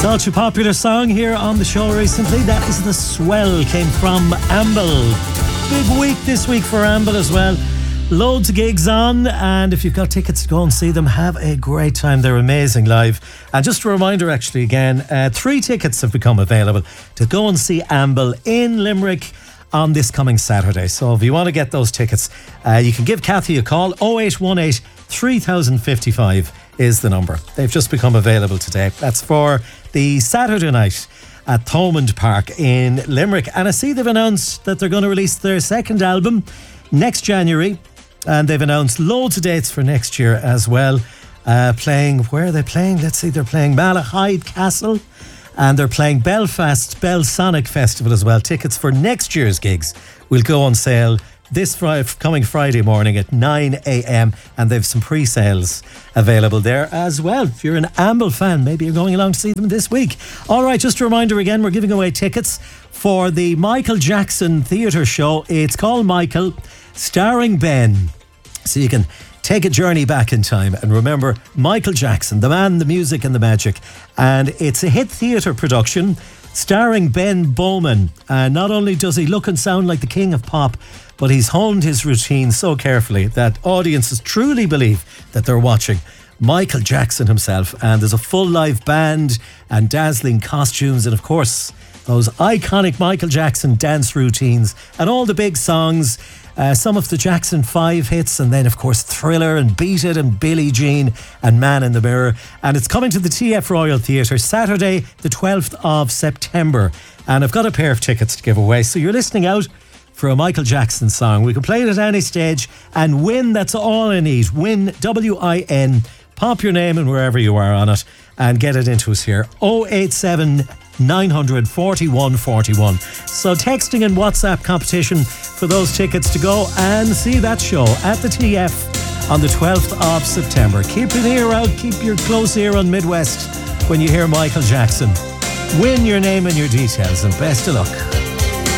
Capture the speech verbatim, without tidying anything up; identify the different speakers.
Speaker 1: Such a popular song here on the show recently. That is The Swell, came from Amble. Big week this week for Amble as well. Loads of gigs on, and if you've got tickets to go and see them, have a great time. They're amazing live. And just a reminder, actually, again, uh, three tickets have become available to go and see Amble in Limerick on this coming Saturday. So if you want to get those tickets, uh, you can give Kathy a call. oh eight one eight, three thousand fifty-five is the number. They've just become available today. That's for the Saturday night at Thomond Park in Limerick. And I see they've announced that they're going to release their second album next January. And they've announced loads of dates for next year as well. Uh, playing, where are they playing? Let's see, they're playing Malahide Castle. And they're playing Belfast Belsonic Festival as well. Tickets for next year's gigs will go on sale this Friday, coming Friday morning at nine a.m. And they've some pre-sales available there as well. If you're an Amble fan, maybe you're going along to see them this week. All right, just a reminder again, we're giving away tickets for the Michael Jackson Theatre Show. It's called Michael, starring Ben. So you can take a journey back in time and remember Michael Jackson, the man, the music and the magic. And it's a hit theatre production starring Ben Bowman. And not only does he look and sound like the king of pop, but he's honed his routine so carefully that audiences truly believe that they're watching Michael Jackson himself. And there's a full live band and dazzling costumes and, of course, those iconic Michael Jackson dance routines and all the big songs. Uh, some of the Jackson five hits, and then of course Thriller and Beat It and Billie Jean and Man in the Mirror. And it's coming to the T F Royal Theatre Saturday the twelfth of September. And I've got a pair of tickets to give away, so you're listening out for a Michael Jackson song. We can play it at any stage and win. That's all I need. Win, W I N. Pop your name and wherever you are on it and get it into us here. oh eight seven, nine hundred, forty-one forty-one. So texting and WhatsApp competition for those tickets to go and see that show at the T F on the twelfth of September. Keep an ear out, keep your close ear on Midwest when you hear Michael Jackson. Win your name and your details, and best of luck.